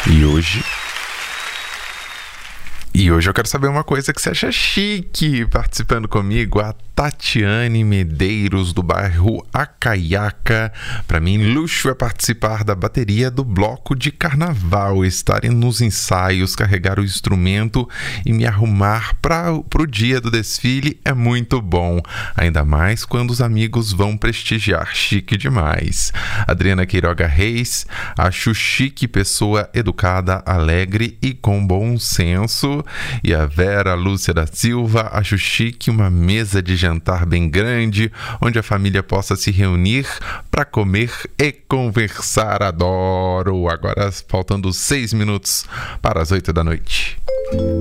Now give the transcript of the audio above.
E hoje eu quero saber uma coisa que você acha chique. Participando comigo, a Tatiane Medeiros, do bairro Acaiaca. Para mim, luxo é participar da bateria do bloco de carnaval, estar nos ensaios, carregar o instrumento e me arrumar para o dia do desfile é muito bom. Ainda mais quando os amigos vão prestigiar. Chique demais. Adriana Queiroga Reis, acho chique pessoa educada, alegre e com bom senso. E a Vera Lúcia da Silva, acho chique uma mesa de jantar bem grande, onde a família possa se reunir para comer e conversar. Adoro! Agora faltando 6 minutos para as 8 da noite.